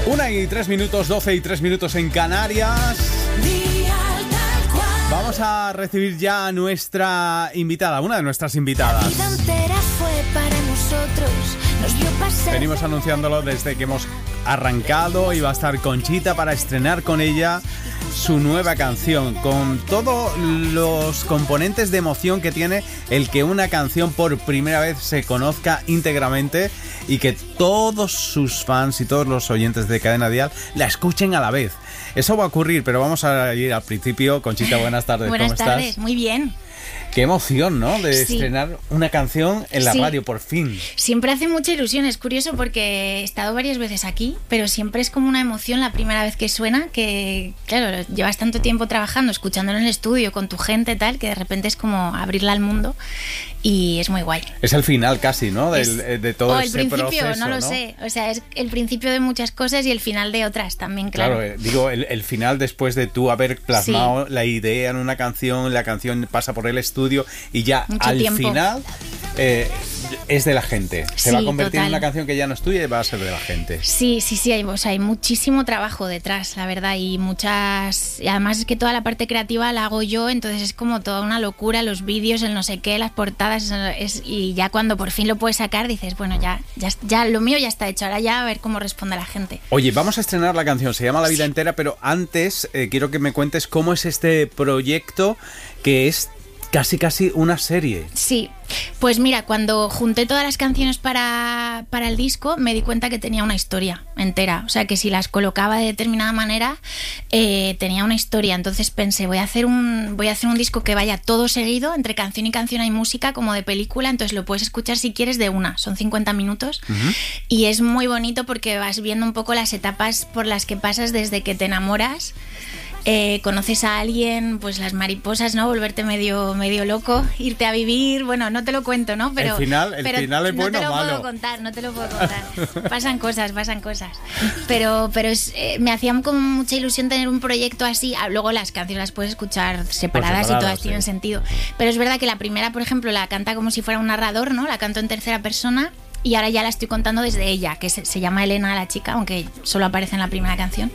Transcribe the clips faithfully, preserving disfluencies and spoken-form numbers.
Una y tres minutos, doce y tres minutos en Canarias. Vamos a recibir ya a nuestra invitada, una de nuestras invitadas. La vida entera fue para nosotros, nos vio pasar. Venimos anunciándolo desde que hemos arrancado y va a estar Conchita para estrenar con ella su nueva canción, con todos los componentes de emoción que tiene el que una canción por primera vez se conozca íntegramente y que todos sus fans y todos los oyentes de Cadena Dial la escuchen a la vez. Eso va a ocurrir, pero vamos a ir al principio. Conchita, buenas tardes. Buenas ¿Cómo tardes, estás? Muy bien. Qué emoción, ¿no? De Sí. estrenar una canción en la Sí. radio, por fin. Siempre hace mucha ilusión, es curioso porque he estado varias veces aquí, pero siempre es como una emoción la primera vez que suena, que claro, llevas tanto tiempo trabajando, escuchándolo en el estudio con tu gente tal, que de repente es como abrirla al mundo y es muy guay. Es el final casi, ¿no? Del, Es- de todo o el ese principio, proceso, no lo sé, o sea, es el principio de muchas cosas y el final de otras también, claro. Claro, eh, digo, el, el final después de tú haber plasmado la idea en una canción, la canción pasa por el estudio y ya Mucho al tiempo. final eh, es de la gente. Se Sí, va a convertir en total. una canción que ya no es tuya y va a ser de la gente. Sí, sí, sí, hay, o sea, hay muchísimo trabajo detrás, la verdad, y muchas... Y además es que toda la parte creativa la hago yo, entonces es como toda una locura, los vídeos, el no sé qué, las portadas, es, y ya cuando por fin lo puedes sacar dices, bueno, ya, ya, ya lo mío ya está hecho, ahora ya a ver cómo responde la gente. Oye, vamos a estrenar la canción, se llama La vida Sí. entera, pero antes eh, quiero que me cuentes cómo es este proyecto que es casi casi una serie. Sí, pues mira, cuando junté todas las canciones para, para el disco me di cuenta que tenía una historia entera, o sea que si las colocaba de determinada manera eh, tenía una historia, entonces pensé voy a hacer un voy a hacer un disco que vaya todo seguido, entre canción y canción hay música como de película, entonces lo puedes escuchar si quieres de una, son cincuenta minutos Uh-huh. y es muy bonito porque vas viendo un poco las etapas por las que pasas desde que te enamoras. Eh, conoces a alguien, pues las mariposas, ¿no? Volverte medio, medio loco, irte a vivir, bueno, no te lo cuento, ¿no? Pero, El final- el pero final es no bueno te o lo malo. puedo contar, no te lo puedo contar. Pasan cosas, pasan cosas. Pero, pero es, eh, me hacía como mucha ilusión tener un proyecto así. Ah, luego las canciones las puedes escuchar separadas separado, y todas sí. tienen sentido. Pero es verdad que la primera, por ejemplo, la canta como si fuera un narrador, ¿no? La canto en tercera persona. Y ahora ya la estoy contando desde ella, que se, se llama Elena la chica, aunque solo aparece en la primera canción.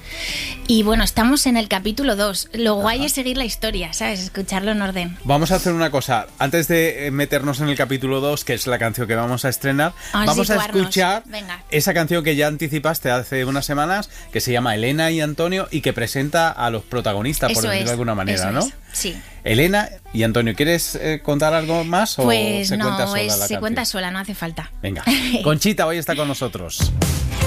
Y bueno, estamos en el capítulo dos. Lo guay Ajá. es seguir la historia, ¿sabes? Escucharlo en orden. Vamos a hacer una cosa, antes de meternos en el capítulo dos, que es la canción que vamos a estrenar, Vamos a vamos a situarnos. escuchar Venga. esa canción que ya anticipaste hace unas semanas, que se llama Elena y Antonio y que presenta a los protagonistas, por Eso decirlo es, de alguna manera, eso ¿no? es, sí. Elena y Antonio, ¿quieres eh, contar algo más o Pues se no, cuenta sola es- la se canción? cuenta sola, no hace falta. Venga, Conchita hoy está con nosotros.